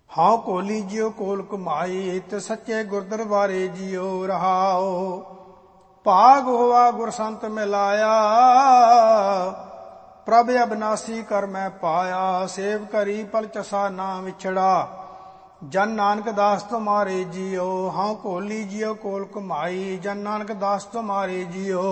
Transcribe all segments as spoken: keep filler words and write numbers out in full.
How Koli जियो कोल कुमाई ते सच्चे गुर दरबारे जियो रहाओ। भाग होआ गुर संत मिलाया प्रभ अविनाशी कर मैं पाया। सेव करी पल चसा ना विछड़ा जन नानक दास तुम्हारे जियो। हाउ कोली जियो कोल कुमाई जन नानक दास तुम्हारे जियो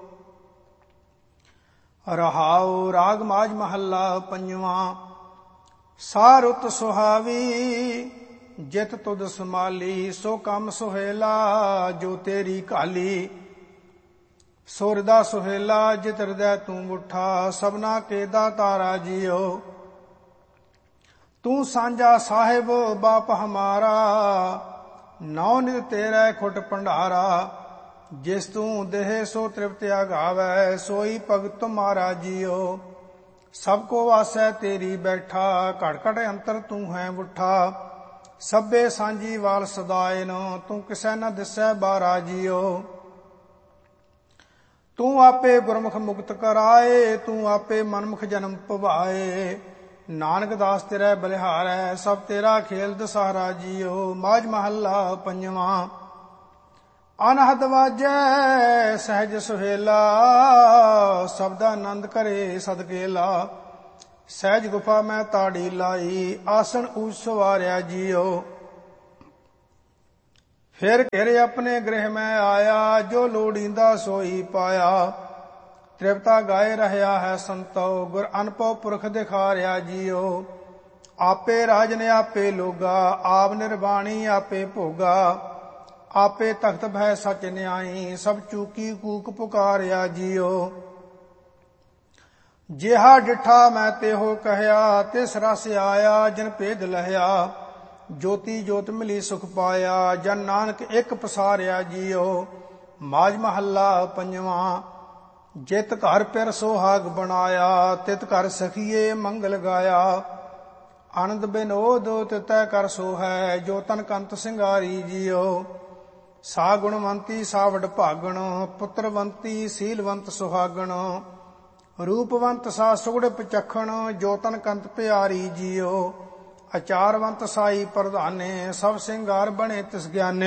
रहाओ। राग माज महला पंजवा। सारुत सुहावी जित तुद समाली सो कम सुहेला जो तेरी काली। सुरदा सुहेला जित हृदय तू उठा सबना के दातारा जियो। तू सांझा साहिब बाप हमारा नौ नित तेरे खुट भंडारा। जिस तू देह सो तृप्त आगावै सोई भगत तुम्हारा जियो। सबको वासै तेरी बैठा घट घट अंतर तू है उठा। सभे सांझी वाल सदाए न तू किसै न दिसै बारा जियो। तू आपे गुरमुख मुक्त कराए तू आपे मनमुख जन्म पवाए। नानक दास तेरे बलिहारै सब तेरा खेल दसारा जियो। माज महला पंजवा। अनहद वाजै सहज सुहेला सबदा आनंद करे सदकेला। सहज गुफा मैं ताड़ी लाई आसन ऊंच सवारिया जियो। फिर घेरे अपने गृह में आया जो लोड़ींदा सोई पाया। तृप्ता गाए रहा है संतो गुर अनपो पुरख दिखारिया जियो। आपे राजन आपे लोगा आप निर्वाणी आपे भोगा। आपे तख्त भय सच न्याई सब चूकी कूक पुकारिया जियो। जिहा डिठा मैं तेहो कहया तिस रस आया जिन भेद लहया। ज्योति ज्योत मिली सुख पाया जन नानक एक पसारिया जियो। माज महला पंजवा। जित घर पिर सोहाग बनाया तित घर सखिए मंगल गाया। आनंद बिनोद तितै कर सो है जो तन कंत सिंगारी जियो। सा गुणवंती सा वड भागण पुत्रवंती सीलवंत सुहागण। रूपवंत सा सुगड़ पचखण जो तन कंत प्यारी जियो। अचारवंत साई प्रधाने सब सिंगार बने तिस ज्ञाने।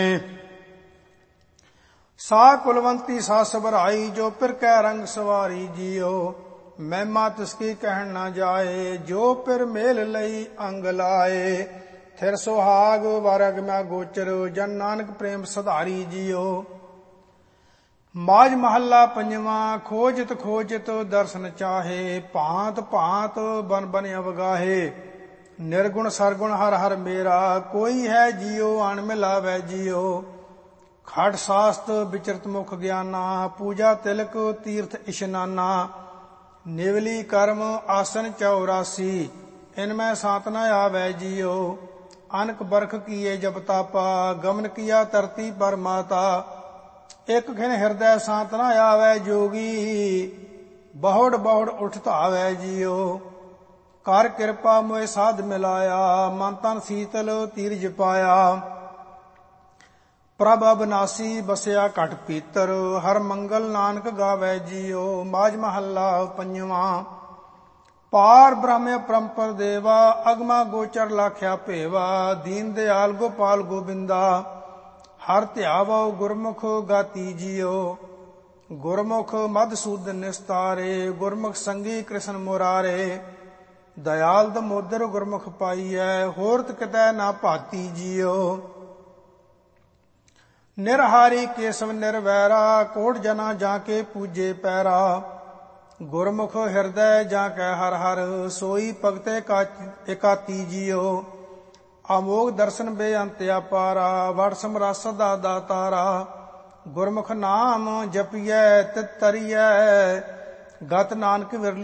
सा कुलवंती सा सबराई जो पिर कै रंग सवारी जियो। महिमा तिसकी कहन न जाए जो पिर मेल लई अंग लाए। थिर सुहाग वारग मैं गोचर जन नानक प्रेम सधारी जियो। माज महला पंजवा। खोजत खोजत दर्शन चाहे भांत भांत बन बन अवगाहे। निर्गुण सरगुण हर हर मेरा कोई है जियो अण मिलावै जियो। खट शास्त्र विचरत मुख ज्ञाना पूजा तिलक तीर्थ इशनाना। निवली कर्म आसन चौरासी इनमें सात न आवै जियो। अनक बरख किए जब तापा गमन किया धरती पर माता। एक खिन हृदय सांत न आवै जोगी बहुड़ बहुड़ उठ धावै जियो। कर कृपा मोए साध मिलाया मन तन शीतल तीरज पाया। प्रभ अविनाशी बसया घट पीतर हर मंगल नानक गावै जियो। माज महला पंजवा। पार ब्रह्म परंपर देवा अगमा गोचर लाख्या भेवा। दीन दयाल गोपाल गोबिंदा हर ध्यावो गुरमुख गाती जियो। गुरमुख मधुसूदन निस्तारे गुरमुख संगी कृष्ण मुरारे। दयाल दमोदर गुरमुख पाईऐ होरत कितै ना भाती जियो। निरहारी केशव निर्वैरा कोट जना जाके पूजे पैरा। गुरमुख हृदय जाकै हर हर सोई भगते एकाती जियो। अमोघ दर्शन बेअंत अपारा वड समरस दा दातारा। गुरमुख नाम जपियै तित तरियै गत नानक विरली